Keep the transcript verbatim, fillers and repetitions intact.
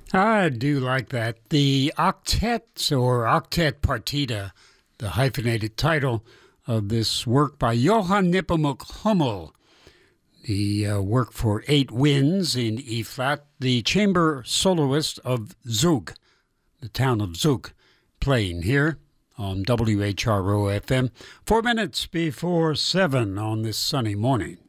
I do like that. The octet or octet partita, the hyphenated title of this work by Johann Nepomuk Hummel. The uh, work for eight winds in E flat, the chamber soloist of Zug, the town of Zug, playing here on W H R O F M, four minutes before seven on this sunny morning.